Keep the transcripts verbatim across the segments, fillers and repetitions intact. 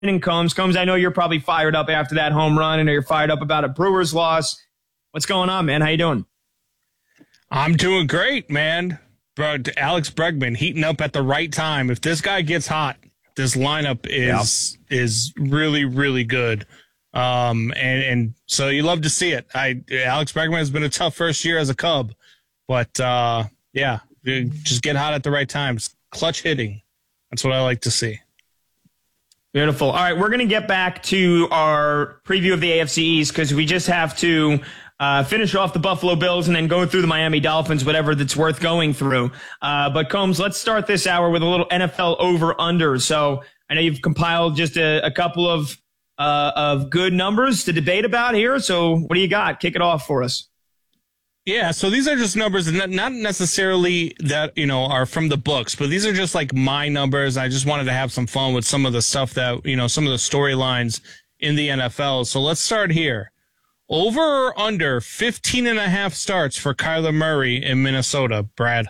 And Combs. Combs, I know you're probably fired up after that home run, and you're fired up about a Brewers loss. What's going on, man? How you doing? I'm doing great, man. Bro, Alex Bregman heating up at the right time. If this guy gets hot, this lineup is yeah. is really, really good. Um, and, and so you love to see it. I Alex Bregman has been a tough first year as a Cub, but uh, yeah, just get hot at the right times. Clutch hitting. That's what I like to see. Beautiful. All right, we're going to get back to our preview of the A F C East because we just have to uh, finish off the Buffalo Bills and then go through the Miami Dolphins, whatever that's worth going through. Uh, but, Combs, let's start this hour with a little N F L over-under. So I know you've compiled just a, a couple of uh, of good numbers to debate about here. So what do you got? Kick it off for us. Yeah, so these are just numbers, not necessarily that, you know, are from the books, but these are just like my numbers. I just wanted to have some fun with some of the stuff that, you know, some of the storylines in the N F L. So let's start here. Over or under fifteen and a half starts for Kyler Murray in Minnesota, Brad?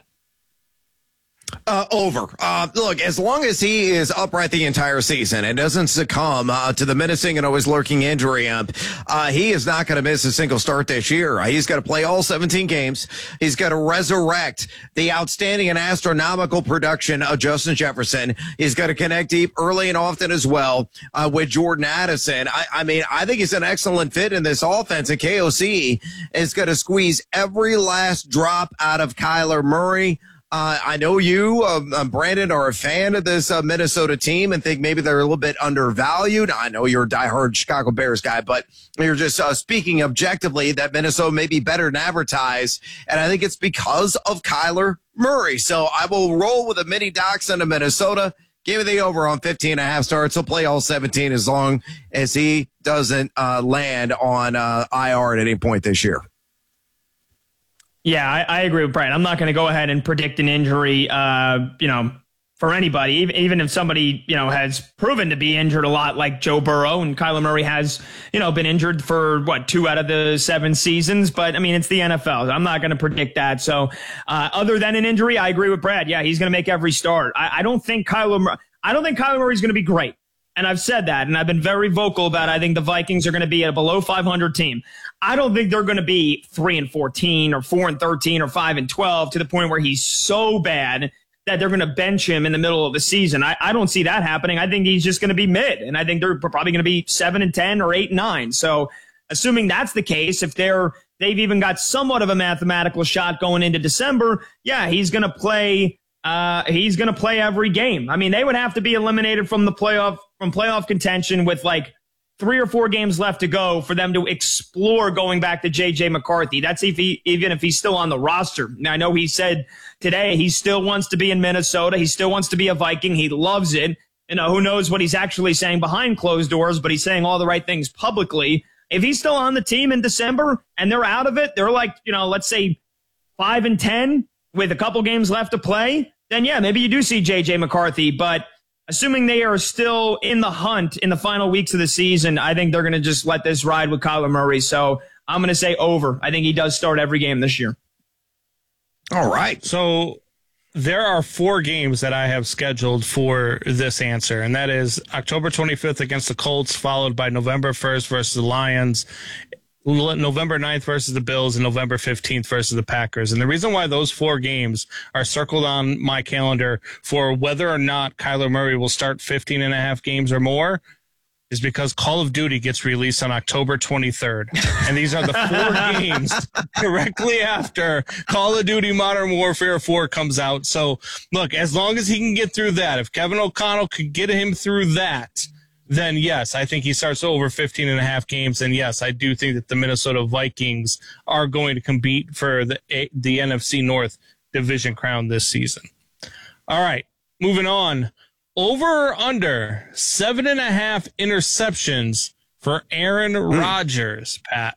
Uh, over. Uh, look, as long as he is upright the entire season and doesn't succumb uh, to the menacing and always lurking injury, uh, uh, he is not going to miss a single start this year. Uh, he's got to play all seventeen games. He's got to resurrect the outstanding and astronomical production of Justin Jefferson. He's got to connect deep early and often as well uh, with Jordan Addison. I, I mean, I think he's an excellent fit in this offense, and K O C is going to squeeze every last drop out of Kyler Murray. Uh, I know you, uh, Brandon, are a fan of this uh, Minnesota team and think maybe they're a little bit undervalued. I know you're a diehard Chicago Bears guy, but you're just uh, speaking objectively that Minnesota may be better than advertised, and I think it's because of Kyler Murray. So I will roll with a mini Dachshund of Minnesota. Give me the over on fifteen and a half starts. He'll play all seventeen as long as he doesn't uh, land on uh, I R at any point this year. Yeah, I, I agree with Brian. I'm not going to go ahead and predict an injury, uh, you know, for anybody, even, even if somebody, you know, has proven to be injured a lot like Joe Burrow, and Kyler Murray has, you know, been injured for, what, two out of the seven seasons. But, I mean, it's the N F L. I'm not going to predict that. So, uh, other than an injury, I agree with Brad. Yeah, he's going to make every start. I, I don't think Kyler I don't think Kyler Murray's going to be great. And I've said that, and I've been very vocal about it. I think the Vikings are going to be a below five hundred team. I don't think they're going to be three and fourteen or four and thirteen or five and twelve to the point where he's so bad that they're going to bench him in the middle of the season. I, I don't see that happening. I think he's just going to be mid, and I think they're probably going to be seven and ten or eight and nine. So assuming that's the case, if they're they've even got somewhat of a mathematical shot going into December, yeah, he's going to play. Uh, he's going to play every game. I mean, they would have to be eliminated from the playoff from playoff contention with like three or four games left to go for them to explore going back to J J McCarthy. That's if he, even if he's still on the roster. Now, I know he said today he still wants to be in Minnesota. He still wants to be a Viking. He loves it. You know, who knows what he's actually saying behind closed doors, but he's saying all the right things publicly. If he's still on the team in December and they're out of it, they're like, you know, let's say five and ten with a couple games left to play, then yeah, maybe you do see J J McCarthy. But assuming they are still in the hunt in the final weeks of the season, I think they're going to just let this ride with Kyler Murray. So I'm going to say over. I think he does start every game this year. All right. So there are four games that I have scheduled for this answer, and that is October twenty-fifth against the Colts, followed by November first versus the Lions, November ninth versus the Bills, and November fifteenth versus the Packers. And the reason why those four games are circled on my calendar for whether or not Kyler Murray will start fifteen and a half games or more is because Call of Duty gets released on October twenty-third. And these are the four games directly after Call of Duty Modern Warfare four comes out. So, look, as long as he can get through that, if Kevin O'Connell could get him through that, then yes, I think he starts over fifteen and a half games. And yes, I do think that the Minnesota Vikings are going to compete for the the N F C North division crown this season. All right, moving on. Over or under seven and a half interceptions for Aaron Rodgers, Pat?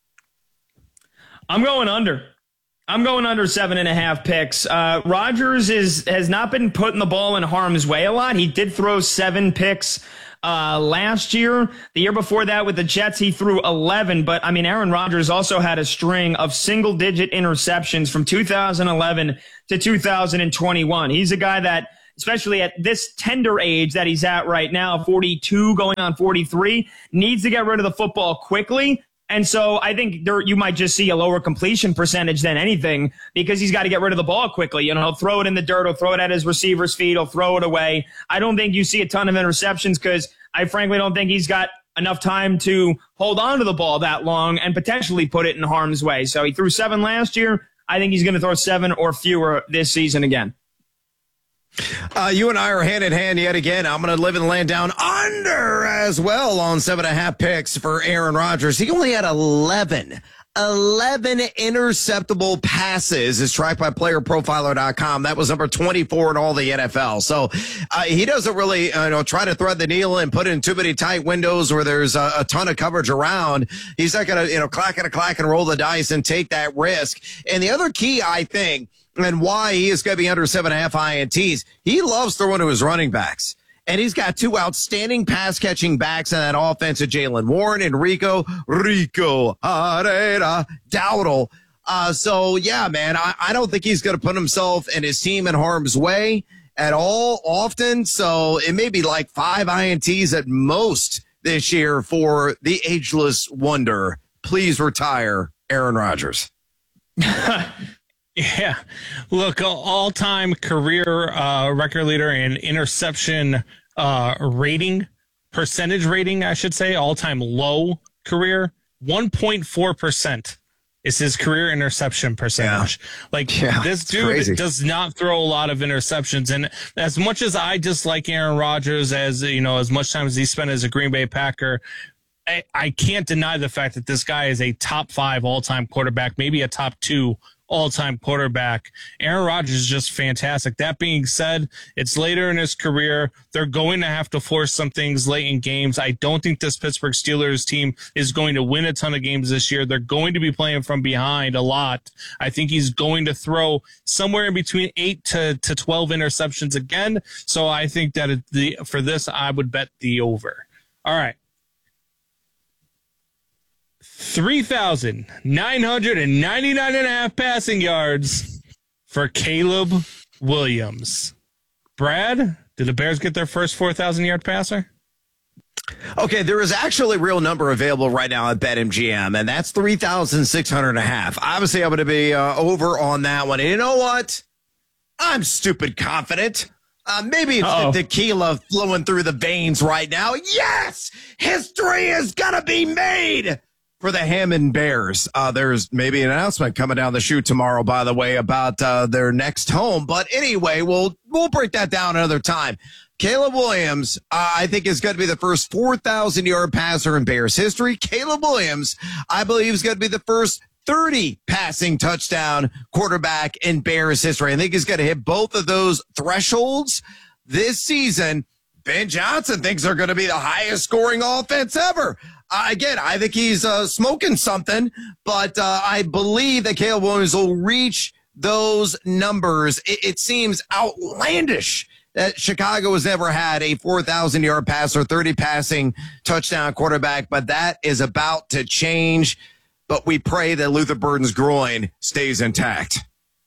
I'm going under. I'm going under seven and a half picks. Uh, Rodgers is has not been putting the ball in harm's way a lot. He did throw seven picks uh, last year. The year before that with the Jets, he threw eleven. But, I mean, Aaron Rodgers also had a string of single-digit interceptions from two thousand eleven to two thousand twenty-one. He's a guy that especially at this tender age that he's at right now, forty-two going on forty-three, needs to get rid of the football quickly. And so I think there, you might just see a lower completion percentage than anything because he's got to get rid of the ball quickly. You know, he'll throw it in the dirt, he'll throw it at his receiver's feet, he'll throw it away. I don't think you see a ton of interceptions because I frankly don't think he's got enough time to hold on to the ball that long and potentially put it in harm's way. So he threw seven last year. I think he's going to throw seven or fewer this season again. Uh, you and I are hand in hand yet again. I'm going to live and land down under as well on seven and a half picks for Aaron Rodgers. He only had eleven, eleven interceptable passes as tracked by player profiler dot com. That was number twenty-four in all the N F L. So uh, he doesn't really uh, you know, try to thread the needle and put it in too many tight windows where there's a, a ton of coverage around. He's not going to, you know, clack and a clack and roll the dice and take that risk. And the other key, I think, and why he is going to be under seven and a half I N Ts, he loves throwing to his running backs. And he's got two outstanding pass-catching backs in that offense of Jaylen Warren and Rico, Rico Herrera Dowdle. Uh, so, yeah, man, I, I don't think he's going to put himself and his team in harm's way at all often. So it may be like five I N Ts at most this year for the ageless wonder. Please retire Aaron Rodgers. Yeah. Look, all-time career uh, record leader in interception uh, rating, percentage rating, I should say, all-time low career, one point four percent is his career interception percentage. Yeah. Like, yeah, this dude crazy. Does not throw a lot of interceptions. And as much as I dislike Aaron Rodgers, as, you know, as much time as he spent as a Green Bay Packer, I, I can't deny the fact that this guy is a top five all-time quarterback, maybe a top two all-time quarterback. Aaron Rodgers is just fantastic. That being said, it's later in his career. They're going to have to force some things late in games. I don't think this Pittsburgh Steelers team is going to win a ton of games this year. They're going to be playing from behind a lot. I think he's going to throw somewhere in between eight to, to twelve interceptions again. So I think that it, the for this, I would bet the over. All right. three thousand nine hundred ninety-nine and a half passing yards for Caleb Williams. Brad, did the Bears get their first four thousand yard passer? Okay, there is actually a real number available right now at BetMGM, and that's three thousand six hundred and a half. Obviously, I'm going to be uh, over on that one. And you know what? I'm stupid confident. Uh, maybe it's Uh-oh. the tequila flowing through the veins right now. Yes! History is going to be made for the Hammond Bears. Uh, there's maybe an announcement coming down the chute tomorrow, by the way, about uh, their next home. But anyway, we'll we'll break that down another time. Caleb Williams, uh, I think, is going to be the first four thousand yard passer in Bears history. Caleb Williams, I believe, is going to be the first thirty passing touchdown quarterback in Bears history. I think he's going to hit both of those thresholds this season. Ben Johnson thinks they're going to be the highest scoring offense ever. Uh, again, I think he's uh, smoking something, but uh, I believe that Caleb Williams will reach those numbers. It, it seems outlandish that Chicago has never had a four thousand yard passer, thirty passing touchdown quarterback, but that is about to change. But we pray that Luther Burden's groin stays intact.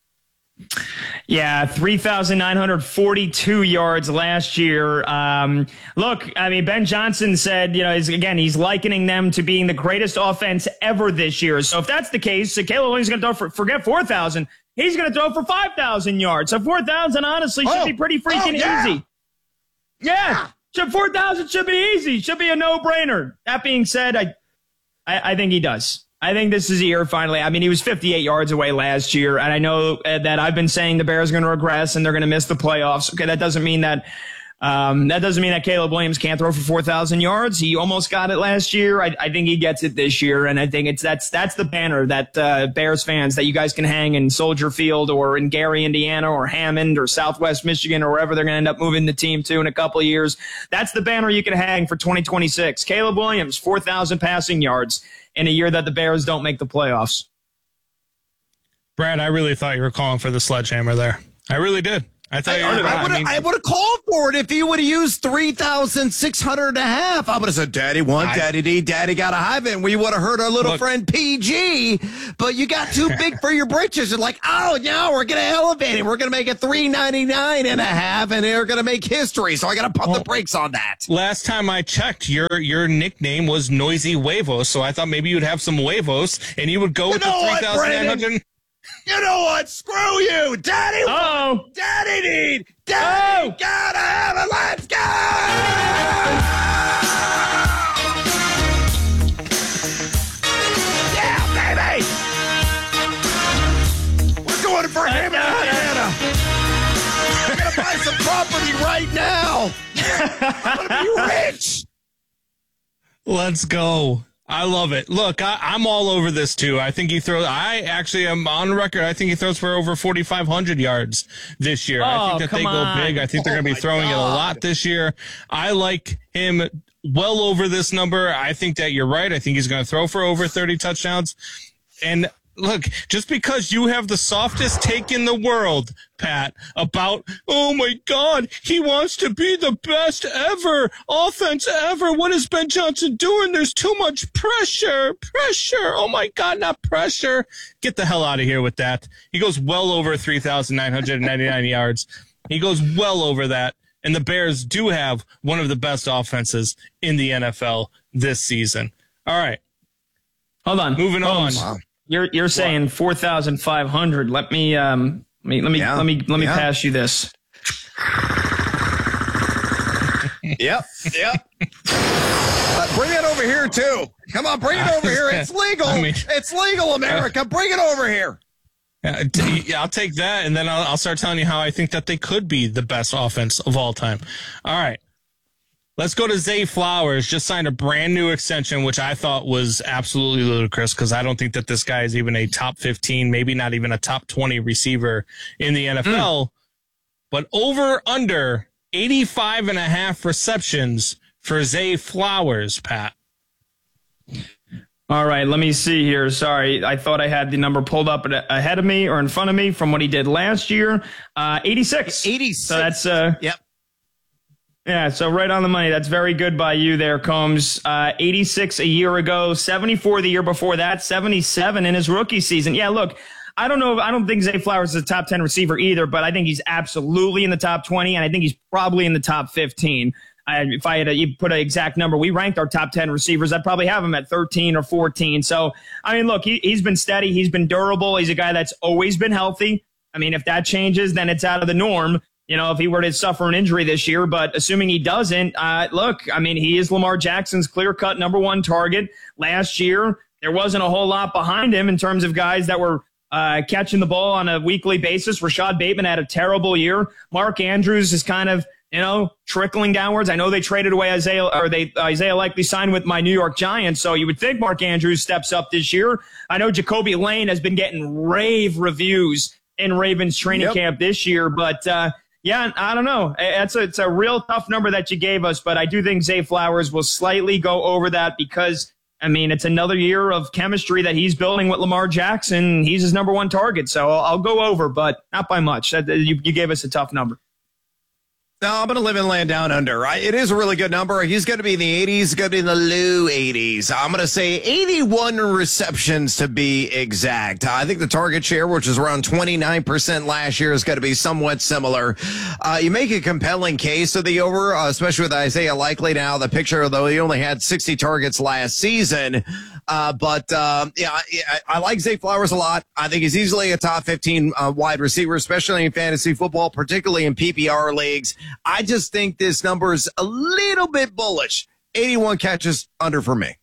Yeah, three thousand nine hundred forty-two yards last year. Um, look, I mean, Ben Johnson said, you know, he's, again, he's likening them to being the greatest offense ever this year. So if that's the case, so Caleb Williams is going to throw for, forget four thousand. He's going to throw for five thousand yards. So four thousand, honestly, should oh, be pretty freaking oh, yeah. easy. Yeah, yeah. four thousand should be easy. Should be a no-brainer. That being said, I, I, I think he does. I think this is a year finally. I mean, he was fifty-eight yards away last year, and I know that I've been saying the Bears are going to regress and they're going to miss the playoffs. Okay, that doesn't mean that um, that doesn't mean that Caleb Williams can't throw for four thousand yards. He almost got it last year. I, I think he gets it this year, and I think it's that's that's the banner that uh, Bears fans that you guys can hang in Soldier Field or in Gary, Indiana, or Hammond or Southwest Michigan or wherever they're going to end up moving the team to in a couple of years. That's the banner you can hang for twenty twenty-six. Caleb Williams, four thousand passing yards in a year that the Bears don't make the playoffs. Brad, I really thought you were calling for the sledgehammer there. I really did. I thought I, you were, I, I would mean, have I would have called for it if he would have used three thousand six hundred and a half. I would have said, Daddy one, I, Daddy D, Daddy got to have it. And we would have heard our little look, friend P G, but you got too big for your britches. And like, oh, no, we're going to elevate it. We're going to make it three ninety-nine and a half, and they're going to make history. So I got to pump well, the brakes on that. Last time I checked, your your nickname was Noisy Huevos, so I thought maybe you'd have some huevos, and you would go you with the three thousand nine hundred. You know what? Screw you, Daddy. Oh, Daddy need, Daddy, oh. Gotta have it. Let's go! Yeah, baby. We're doing it for him and Hannah. We're gonna buy some property right now. I'm gonna be rich. Let's go. I love it. Look, I, I'm all over this too. I think he throws. I actually am on record. I think he throws for over forty-five hundred yards this year. Oh, I think that they on. go big. I think they're oh going to be throwing God. it a lot this year. I like him well over this number. I think that you're right. I think he's going to throw for over thirty touchdowns. And look, just because you have the softest take in the world, Pat, about, oh my God, he wants to be the best ever, offense ever. What is Ben Johnson doing? There's too much pressure, pressure. Oh my God, not pressure. Get the hell out of here with that. He goes well over three thousand nine hundred ninety-nine yards. He goes well over that. And the Bears do have one of the best offenses in the N F L this season. All right. Hold on. Moving oh, on. Wow. You're you're saying four thousand five hundred. Let me um let me let me yeah. let me let me yeah. pass you this. Yep. Yep. Uh, bring it over here too. Come on, bring it over here. It's legal. I mean, it's legal, America. Bring it over here. Yeah, I'll take that, and then I'll, I'll start telling you how I think that they could be the best offense of all time. All right. Let's go to Zay Flowers. Just signed a brand new extension, which I thought was absolutely ludicrous because I don't think that this guy is even a top fifteen, maybe not even a top twenty receiver in the N F L. Mm. But over under eighty-five and a half receptions for Zay Flowers, Pat. All right, let me see here. Sorry, I thought I had the number pulled up ahead of me or in front of me from what he did last year. Uh, eighty-six. eighty-six. So that's uh, yep. Yeah, so right on the money. That's very good by you there, Combs. Uh, eighty-six a year ago, seventy-four the year before that, seventy-seven in his rookie season. Yeah, look, I don't know. I don't think Zay Flowers is a top ten receiver either, but I think he's absolutely in the top twenty, and I think he's probably in the top fifteen. I, if I had to put an exact number, we ranked our top ten receivers. I'd probably have him at thirteen or fourteen. So, I mean, look, he, he's been steady. He's been durable. He's a guy that's always been healthy. I mean, if that changes, then it's out of the norm. You know, if he were to suffer an injury this year, but assuming he doesn't, uh, look, I mean, he is Lamar Jackson's clear-cut number one target. Last year, there wasn't a whole lot behind him in terms of guys that were uh, catching the ball on a weekly basis. Rashad Bateman had a terrible year. Mark Andrews is kind of, you know, trickling downwards. I know they traded away Isaiah, or they Isaiah likely signed with my New York Giants, so you would think Mark Andrews steps up this year. I know Jacoby Lane has been getting rave reviews in Ravens training yep. camp this year, but uh, yeah, I don't know. It's a, it's a real tough number that you gave us, but I do think Zay Flowers will slightly go over that because, I mean, it's another year of chemistry that he's building with Lamar Jackson. He's his number one target, so I'll, I'll go over, but not by much. You, you gave us a tough number. No, I'm going to live and land down under. I, it is a really good number. He's going to be in the eighties, going to be in the low eighties. I'm going to say eighty-one receptions to be exact. I think the target share, which is around twenty-nine percent last year, is going to be somewhat similar. Uh, you make a compelling case of the over, uh, especially with Isaiah Likely now. The picture, though, he only had sixty targets last season. Uh, but, um, yeah, I, I like Zay Flowers a lot. I think he's easily a top fifteen uh, wide receiver, especially in fantasy football, particularly in P P R leagues. I just think this number is a little bit bullish. eighty-one catches under for me.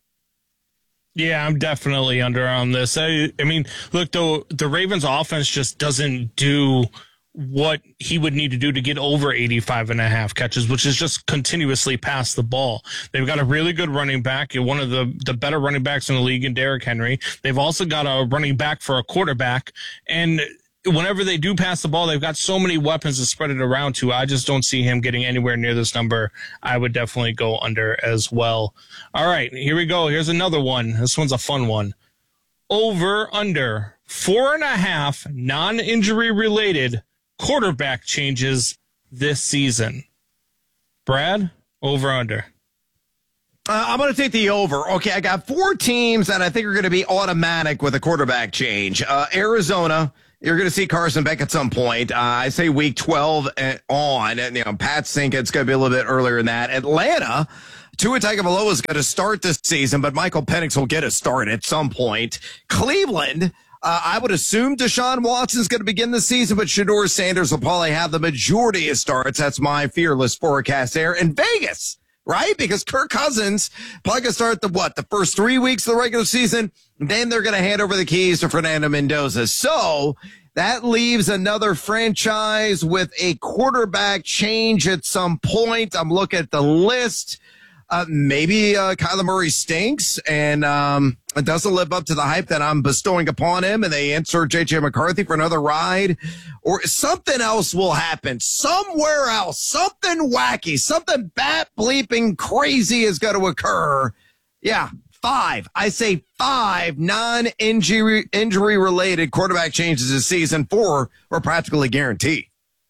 Yeah, I'm definitely under on this. I, I mean, look, the, the Ravens offense just doesn't do what he would need to do to get over eighty-five and a half catches, which is just continuously pass the ball. They've got a really good running back, one of the, the better running backs in the league in Derrick Henry. They've also got a running back for a quarterback. And whenever they do pass the ball, they've got so many weapons to spread it around to. I just don't see him getting anywhere near this number. I would definitely go under as well. All right, here we go. Here's another one. This one's a fun one. Over, under, four and a half non-injury related quarterback changes this season. Brad, over under? Uh, I'm going to take the over. Okay, I got four teams that I think are going to be automatic with a quarterback change. Uh, Arizona, you're going to see Carson Beck at some point. Uh, I say week twelve and on. And, you know, Pats think it's going to be a little bit earlier than that. Atlanta, Tua Tagovailoa is going to start this season, but Michael Penix will get a start at some point. Cleveland, uh, I would assume Deshaun Watson's going to begin the season, but Shedeur Sanders will probably have the majority of starts. That's my fearless forecast there. And Vegas, right? Because Kirk Cousins probably going to start the what? The first three weeks of the regular season. Then they're going to hand over the keys to Fernando Mendoza. So that leaves another franchise with a quarterback change at some point. I'm looking at the list. Uh, maybe uh, Kyler Murray stinks and um, doesn't live up to the hype that I'm bestowing upon him, and they insert J J McCarthy for another ride, or something else will happen somewhere else. Something wacky, something bat bleeping crazy is going to occur. Yeah, five. I say five non-injury injury related quarterback changes this season. Four are practically guaranteed.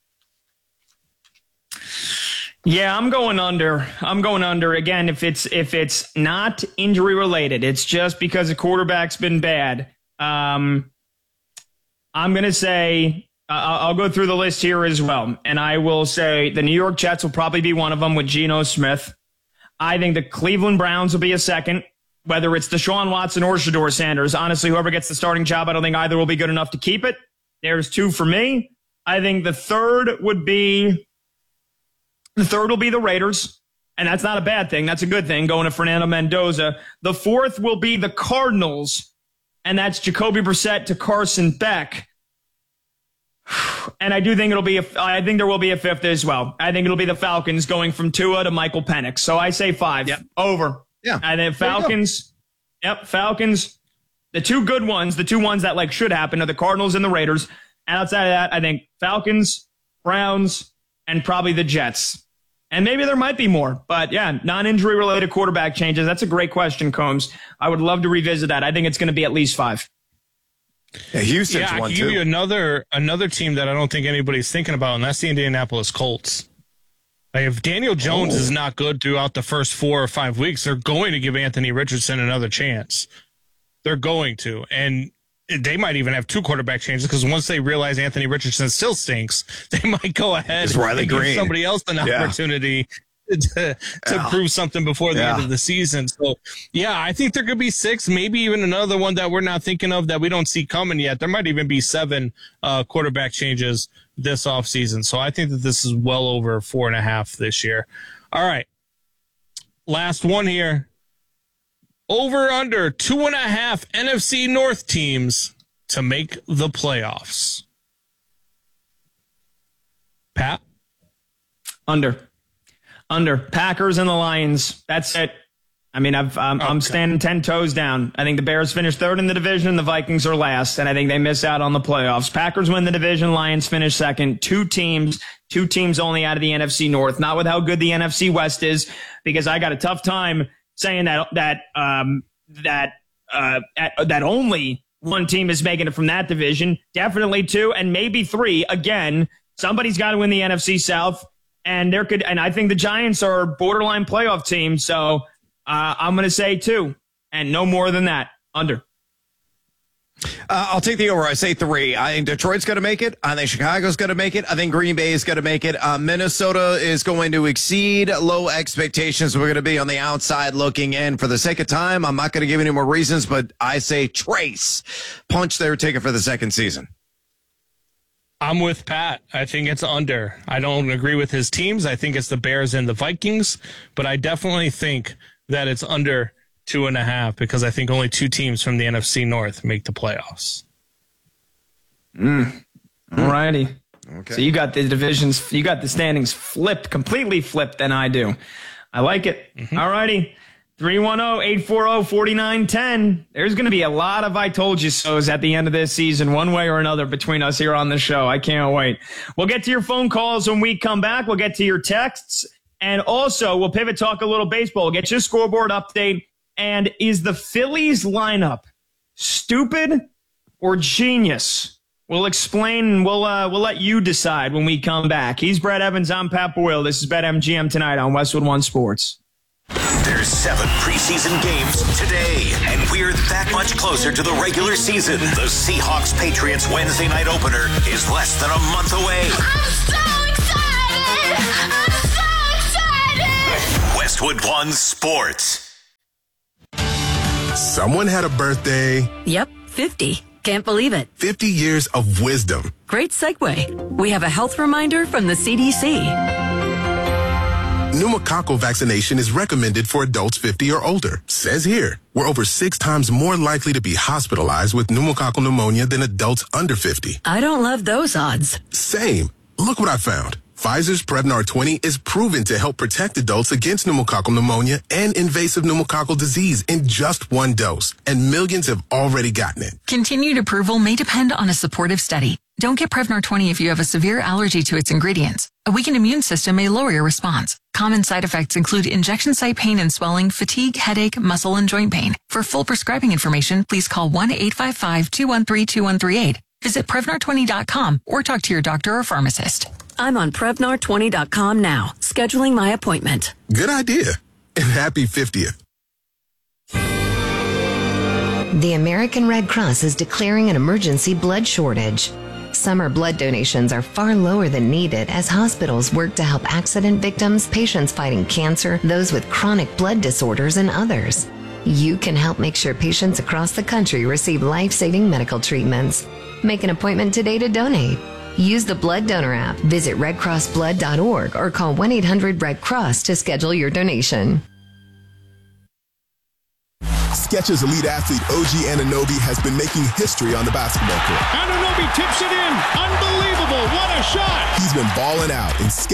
Yeah, I'm going under. I'm going under again. If it's if it's not injury related, it's just because the quarterback's been bad. Um, I'm going to say uh, I'll go through the list here as well, and I will say the New York Jets will probably be one of them with Geno Smith. I think the Cleveland Browns will be a second, whether it's Deshaun Watson or Shedeur Sanders. Honestly, whoever gets the starting job, I don't think either will be good enough to keep it. There's two for me. I think the third would be. The third will be the Raiders, and that's not a bad thing. That's a good thing, going to Fernando Mendoza. The fourth will be the Cardinals, and that's Jacoby Brissett to Carson Beck. And I do think it'll be a, I think there will be a fifth as well. I think it'll be the Falcons going from Tua to Michael Penix. So I say five. Yep. Over. Yeah. And then Falcons. Yep, Falcons. The two good ones, the two ones that like should happen are the Cardinals and the Raiders. And outside of that, I think Falcons, Browns, and probably the Jets. And maybe there might be more. But, yeah, non-injury related quarterback changes. That's a great question, Combs. I would love to revisit that. I think it's going to be at least five. Yeah, Houston's yeah, I one, can too. give you another, another team that I don't think anybody's thinking about, and that's the Indianapolis Colts. Like if Daniel Jones oh. is not good throughout the first four or five weeks, they're going to give Anthony Richardson another chance. They're going to. And they might even have two quarterback changes because once they realize Anthony Richardson still stinks, they might go ahead and give somebody else an yeah. opportunity to, to yeah. prove something before the yeah. end of the season. So, yeah, I think there could be six, maybe even another one that we're not thinking of that we don't see coming yet. There might even be seven uh, quarterback changes this offseason. So I think that this is well over four and a half this year. All right. Last one here. Over under two and a half N F C North teams to make the playoffs. Pat? Under. Under. Packers and the Lions. That's it. I mean, I've, um, okay. I'm standing ten toes down. I think the Bears finish third in the division. The Vikings are last, and I think they miss out on the playoffs. Packers win the division. Lions finish second. Two teams, two teams only out of the N F C North. Not with how good the N F C West is, because I got a tough time saying that that um, that uh, at, that only one team is making it from that division. Definitely two, and maybe three. Again, somebody's got to win the N F C South, and there could. And I think the Giants are a borderline playoff team. So uh, I'm going to say two, and no more than that. Under. Uh, I'll take the over. I say three. I think Detroit's going to make it. I think Chicago's going to make it. I think Green Bay is going to make it. Uh, Minnesota is going to exceed low expectations. We're going to be on the outside looking in. For the sake of time, I'm not going to give any more reasons, but I say Trace. Punch their ticket for the second season. I'm with Pat. I think it's under. I don't agree with his teams. I think it's the Bears and the Vikings, but I definitely think that it's under two and a half because I think only two teams from the N F C North make the playoffs. Mm. All righty. Okay. So you got the divisions, you got the standings flipped, completely flipped than I do. I like it. Mm-hmm. All righty. three one zero, eight four zero, four nine one zero. There's going to be a lot of I told you so's at the end of this season, one way or another, between us here on the show. I can't wait. We'll get to your phone calls when we come back. We'll get to your texts. And also, we'll pivot talk a little baseball. We'll get your scoreboard update. And is the Phillies lineup stupid or genius? We'll explain. We'll uh, we'll let you decide when we come back. He's Brad Evans. I'm Pat Boyle. This is BetMGM tonight on Westwood One Sports. There's seven preseason games today, and we're that much closer to the regular season. The Seahawks-Patriots Wednesday night opener is less than a month away. I'm so excited! I'm so excited! Westwood One Sports. Someone had a birthday. Yep, fifty. Can't believe it. fifty years of wisdom. Great segue. We have a health reminder from the C D C. Pneumococcal vaccination is recommended for adults fifty or older. Says here, we're over six times more likely to be hospitalized with pneumococcal pneumonia than adults under fifty. I don't love those odds. Same. Look what I found. Pfizer's Prevnar twenty is proven to help protect adults against pneumococcal pneumonia and invasive pneumococcal disease in just one dose, and millions have already gotten it. Continued approval may depend on a supportive study. Don't get Prevnar twenty if you have a severe allergy to its ingredients. A weakened immune system may lower your response. Common side effects include injection site pain and swelling, fatigue, headache, muscle, and joint pain. For full prescribing information, please call one eight five five, two one three, two one three eight. Visit Prevnar twenty dot com or talk to your doctor or pharmacist. I'm on Prevnar twenty dot com now, scheduling my appointment. Good idea. And happy fiftieth. The American Red Cross is declaring an emergency blood shortage. Summer blood donations are far lower than needed as hospitals work to help accident victims, patients fighting cancer, those with chronic blood disorders, and others. You can help make sure patients across the country receive life-saving medical treatments. Make an appointment today to donate. Use the Blood Donor app, visit red cross blood dot org, or call one eight hundred red cross to schedule your donation. Skechers elite athlete O G Anunoby has been making history on the basketball court. Anunoby tips it in. Unbelievable. What a shot. He's been balling out, and Skechers